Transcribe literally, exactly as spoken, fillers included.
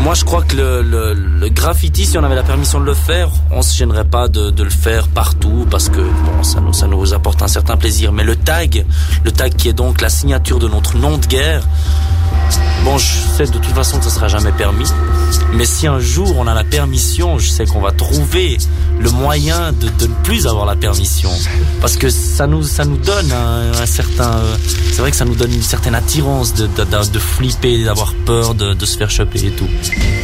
Moi, je crois que le, le, le graffiti, si on avait la permission de le faire, on se gênerait pas de, de le faire partout parce que bon, ça nous, ça nous apporte un certain plaisir. Mais le tag, le tag qui est donc la signature de notre nom de guerre, bon, je sais de toute façon que ça sera jamais permis. Mais si un jour on a la permission, je sais qu'on va trouver le moyen de, de ne plus avoir la permission. Parce que ça nous, ça nous donne un, un certain, c'est vrai que ça nous donne une certaine attirance de, de, de, de flipper, d'avoir peur, de, de se faire choper et tout.